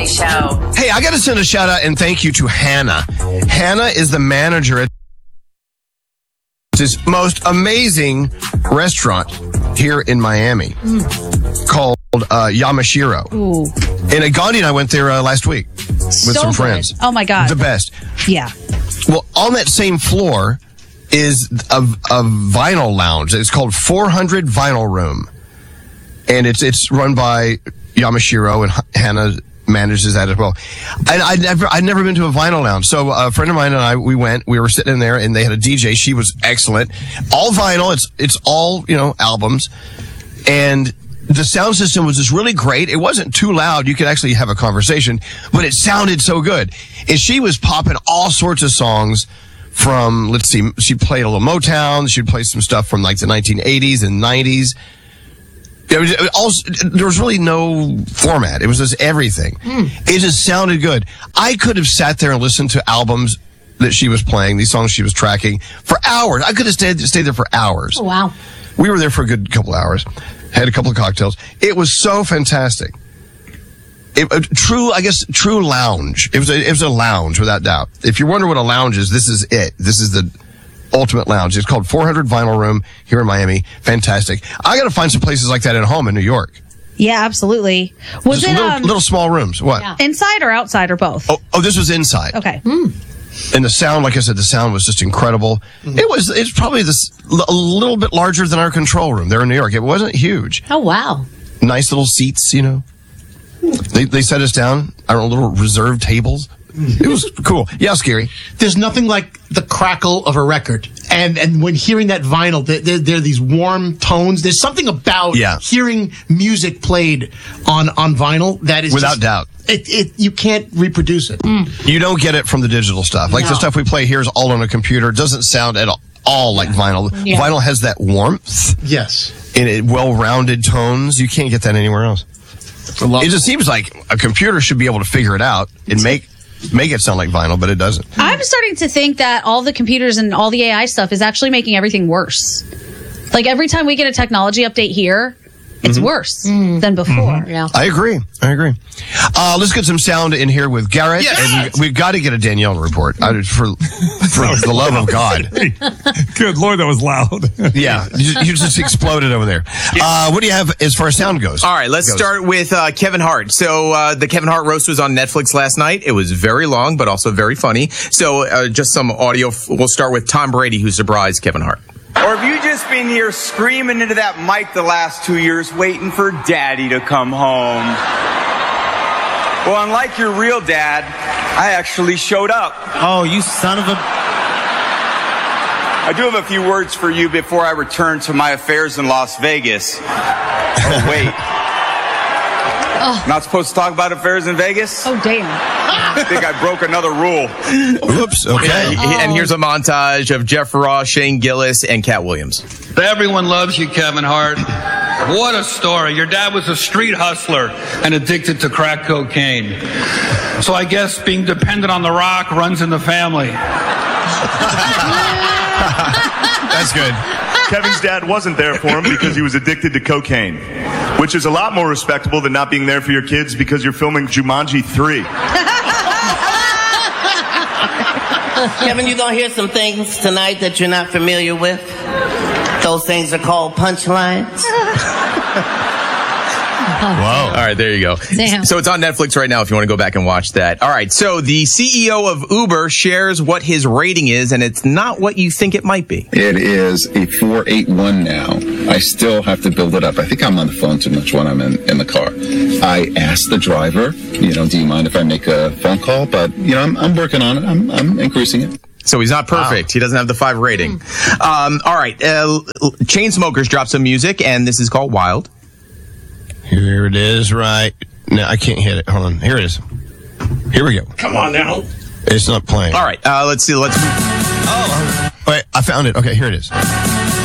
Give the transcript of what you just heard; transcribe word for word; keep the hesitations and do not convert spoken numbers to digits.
K Show. Hey, I got to send a shout out and thank you to Hannah. Hannah is the manager at this most amazing restaurant here in Miami mm. called uh, Yamashiro. Ooh. And Gandhi and I went there uh, last week with so some good. friends. Oh, my God. The best. Yeah. Well, on that same floor is a, a vinyl lounge. It's called four hundred Vinyl Room. And it's it's run by Yamashiro, and Hannah manages that as well. And I'd never, I'd never been to a vinyl lounge. So a friend of mine and I, we went, we were sitting in there and they had a D J. She was excellent. All vinyl. It's, it's all, you know, albums. And the sound system was just really great. It wasn't too loud. You could actually have a conversation, but it sounded so good. And she was popping all sorts of songs from, let's see, she played a little Motown. She'd play some stuff from like the nineteen eighties and nineties. It was, it also, there was really no format. It was just everything. Mm. It just sounded good. I could have sat there and listened to albums that she was playing, these songs she was tracking, for hours. I could have stayed, stayed there for hours. Oh, wow. We were there for a good couple hours. Had a couple of cocktails. It was so fantastic. It, a true, I guess, true lounge. It was a, it was a lounge, without doubt. If you wonder what a lounge is, this is it. This is the ultimate lounge. It's called four hundred Vinyl Room here in Miami. Fantastic. I got to find some places like that at home in New York. Yeah, absolutely. Was Just it little, um, little small rooms? What? Yeah. Inside or outside or both? Oh, oh, this was inside. Okay. Mm. And the sound, like I said, the sound was just incredible. Mm-hmm. It was. It's probably this a little bit larger than our control room there in New York. It wasn't huge. Oh wow! Nice little seats, you know. They they set us down. I don't know, little reserved tables. It was cool. Yeah, scary. There's nothing like the crackle of a record. And and when hearing that vinyl, there, there, there are these warm tones. There's something about yeah. hearing music played on, on vinyl that is without just, doubt. It, it you can't reproduce it. Mm. You don't get it from the digital stuff. Like no. the stuff we play here is all on a computer. It doesn't sound at all like vinyl. Yeah. Vinyl has that warmth. Yes. And it well-rounded tones. You can't get that anywhere else. It just seems like a computer should be able to figure it out and make make it sound like vinyl, but it doesn't. I'm starting to think that all the computers and all the A I stuff is actually making everything worse. Like every time we get a technology update here, it's mm-hmm. worse mm. than before. Mm-hmm. Yeah, I agree. I agree. Uh, let's get some sound in here with Garrett. Yes. And we, we've got to get a Danielle report. I, for for the love of God. Good Lord, that was loud. Yeah, you, you just exploded over there. Uh, what do you have as far as sound goes? All right, let's goes? start with uh, Kevin Hart. So uh, the Kevin Hart roast was on Netflix last night. It was very long, but also very funny. So uh, just some audio. We'll start with Tom Brady, who surprised Kevin Hart. Or have you just been here screaming into that mic the last two years waiting for daddy to come home? Well, unlike your real dad, I actually showed up. Oh, you son of a... I do have a few words for you before I return to my affairs in Las Vegas. Oh, wait. Oh. Not supposed to talk about affairs in Vegas? Oh, damn. I think I broke another rule. Oops, okay. Yeah, oh. And here's a montage of Jeff Ross, Shane Gillis, and Cat Williams. Everyone loves you, Kevin Hart. What a story. Your dad was a street hustler and addicted to crack cocaine. So I guess being dependent on The Rock runs in the family. That's good. Kevin's dad wasn't there for him because he was addicted to cocaine, which is a lot more respectable than not being there for your kids because you're filming Jumanji three. Kevin, you're going to hear some things tonight that you're not familiar with. Those things are called punchlines. Wow. All right, there you go. Damn. So it's on Netflix right now if you want to go back and watch that. All right, so the C E O of Uber shares what his rating is, and it's not what you think it might be. It is a four eight one now. I still have to build it up. I think I'm on the phone too much when I'm in, in the car. I asked the driver, you know, do you mind if I make a phone call? But, you know, I'm, I'm working on it. I'm, I'm increasing it. So he's not perfect. Wow. He doesn't have the five rating. Um, all right, uh, Chainsmokers dropped some music, and this is called Wild. Here it is, right. No, I can't hit it. Hold on. Here it is. Here we go. Come on now. It's not playing. All right. Uh, let's see. Let's. Oh. Wait, I found it. Okay, here it is.